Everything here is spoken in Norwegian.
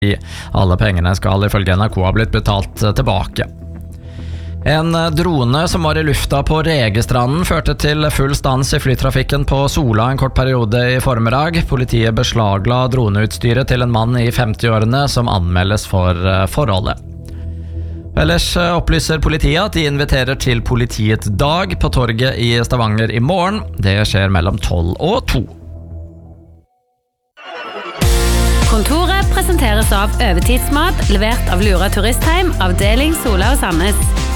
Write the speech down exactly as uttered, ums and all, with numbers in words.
Alle pengene skal ifølge N R K ha blitt betalt tilbake. En drone som var i lufta på Regestranden førte til full stans i flytrafikken på Sola en kort periode i formiddag. Politiet beslagla droneutstyret til en mann i femti-årene som anmeldes for forholdet. Ellers opplyser politiet at de inviterer til Politiets dag på torget i Stavanger i morgen. Det skjer mellom tolv og to. Kontoret presenteres av Overtidsmat, levert av Lura Turistheim, avdeling Sola og Sandnes.